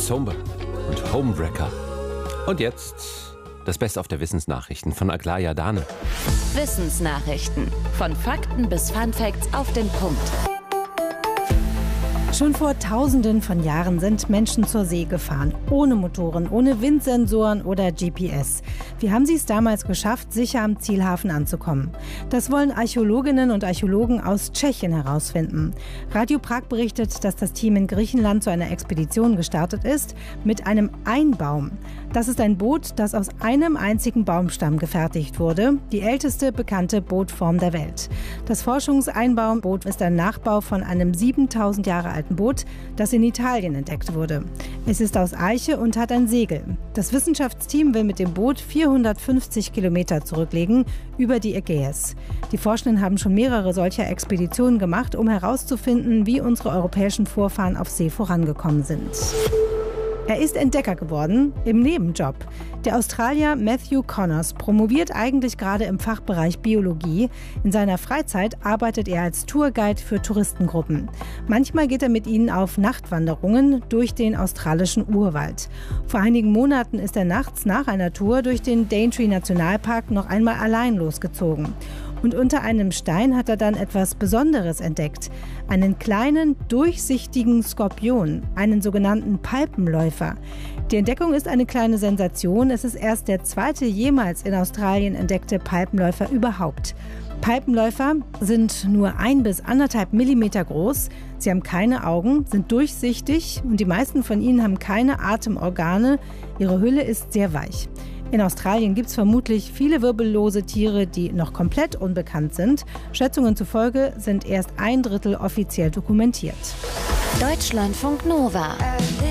Somber und Homewrecker. Und jetzt das Beste auf der Wissensnachrichten von Aglaya Dane. Wissensnachrichten. Von Fakten bis Funfacts auf den Punkt. Schon vor Tausenden von Jahren sind Menschen zur See gefahren. Ohne Motoren, ohne Windsensoren oder GPS. Wie haben sie es damals geschafft, sicher am Zielhafen anzukommen? Das wollen Archäologinnen und Archäologen aus Tschechien herausfinden. Radio Prag berichtet, dass das Team in Griechenland zu einer Expedition gestartet ist mit einem Einbaum. Das ist ein Boot, das aus einem einzigen Baumstamm gefertigt wurde. Die älteste bekannte Bootform der Welt. Das Forschungseinbaumboot ist ein Nachbau von einem 7000 Jahre alten Boot, das in Italien entdeckt wurde. Es ist aus Eiche und hat ein Segel. Das Wissenschaftsteam will mit dem Boot 450 Kilometer zurücklegen über die Ägäis. Die Forschenden haben schon mehrere solcher Expeditionen gemacht, um herauszufinden, wie unsere europäischen Vorfahren auf See vorangekommen sind. Er ist Entdecker geworden im Nebenjob. Der Australier Matthew Connors promoviert eigentlich gerade im Fachbereich Biologie. In seiner Freizeit arbeitet er als Tourguide für Touristengruppen. Manchmal geht er mit ihnen auf Nachtwanderungen durch den australischen Urwald. Vor einigen Monaten ist er nachts nach einer Tour durch den Daintree Nationalpark noch einmal allein losgezogen. Und unter einem Stein hat er dann etwas Besonderes entdeckt. Einen kleinen, durchsichtigen Skorpion, einen sogenannten Palpenläufer. Die Entdeckung ist eine kleine Sensation. Es ist erst der zweite jemals in Australien entdeckte Palpenläufer überhaupt. Palpenläufer sind nur 1 bis 1,5 Millimeter groß. Sie haben keine Augen, sind durchsichtig und die meisten von ihnen haben keine Atemorgane. Ihre Hülle ist sehr weich. In Australien gibt es vermutlich viele wirbellose Tiere, die noch komplett unbekannt sind. Schätzungen zufolge sind erst 1/3 offiziell dokumentiert. Deutschlandfunk Nova.